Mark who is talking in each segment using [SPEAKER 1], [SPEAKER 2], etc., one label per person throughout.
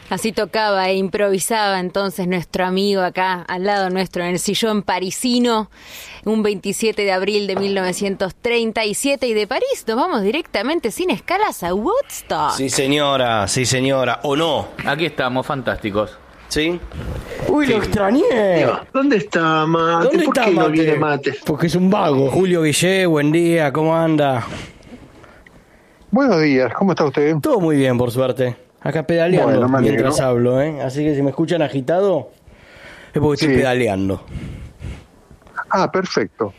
[SPEAKER 1] Así tocaba e improvisaba entonces nuestro amigo acá al lado nuestro en el sillón parisino, un 27 de abril de 1937, y de París nos vamos directamente sin escalas a Woodstock.
[SPEAKER 2] Sí señora, o no.
[SPEAKER 3] Aquí estamos, fantásticos.
[SPEAKER 2] ¿Sí?
[SPEAKER 4] Uy, lo extrañé.
[SPEAKER 5] ¿Dónde está Mate?
[SPEAKER 4] ¿Dónde
[SPEAKER 5] ¿Por
[SPEAKER 4] está
[SPEAKER 5] qué no
[SPEAKER 4] Mate?
[SPEAKER 5] viene Mate?
[SPEAKER 4] Porque es un vago.
[SPEAKER 2] Julio Guillé, buen día, ¿cómo anda?
[SPEAKER 6] Buenos días, ¿cómo está usted?
[SPEAKER 2] Todo muy bien, por suerte. Acá pedaleando
[SPEAKER 6] Bueno, me alegro.
[SPEAKER 2] mientras hablo, ¿eh? Así que si me escuchan agitado, es porque estoy
[SPEAKER 6] Sí.
[SPEAKER 2] pedaleando.
[SPEAKER 6] Ah, perfecto.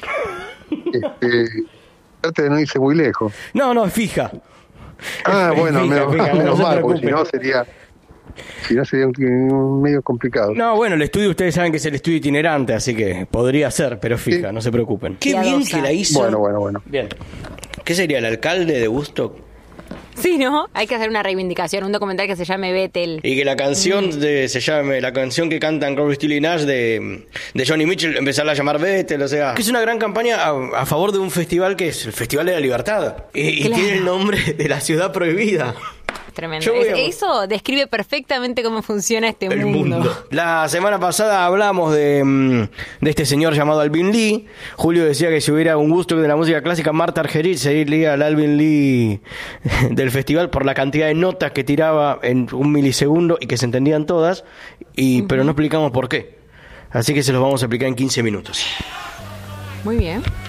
[SPEAKER 6] Trate de no irse muy lejos.
[SPEAKER 2] No, es fija.
[SPEAKER 6] Ah, bueno,
[SPEAKER 2] fija, no
[SPEAKER 6] menos
[SPEAKER 2] se
[SPEAKER 6] mal, porque
[SPEAKER 2] preocupe.
[SPEAKER 6] si no sería medio complicado.
[SPEAKER 2] No, bueno, el estudio ustedes saben que es el estudio itinerante, así que podría ser, pero fija,
[SPEAKER 6] Sí.
[SPEAKER 2] no se preocupen. Qué
[SPEAKER 1] Piadosa.
[SPEAKER 2] bien que la hizo.
[SPEAKER 6] Bueno.
[SPEAKER 2] Bien. ¿Qué sería, el alcalde de Woodstock?
[SPEAKER 1] Sí, ¿no? Hay que hacer una reivindicación, un documental que se llame Bethel.
[SPEAKER 2] Y que la canción se llame, la canción que cantan Crosby, Stills y Nash de Johnny Mitchell, empezarla a llamar Bethel, o sea, que es una gran campaña a favor de un festival que es el Festival de la Libertad. Y
[SPEAKER 1] Claro.
[SPEAKER 2] tiene el nombre de la ciudad prohibida.
[SPEAKER 1] Tremendo.
[SPEAKER 2] Yo voy a-
[SPEAKER 1] Eso describe perfectamente cómo funciona este
[SPEAKER 2] El
[SPEAKER 1] mundo.
[SPEAKER 2] mundo. La semana pasada hablamos de este señor llamado Alvin Lee. Julio decía que si hubiera un gusto de la música clásica, Marta Argerich sería el Alvin Lee del festival por la cantidad de notas que tiraba en un milisegundo y que se entendían todas, pero no explicamos por qué. Así que se los vamos a explicar en 15 minutos.
[SPEAKER 1] Muy bien.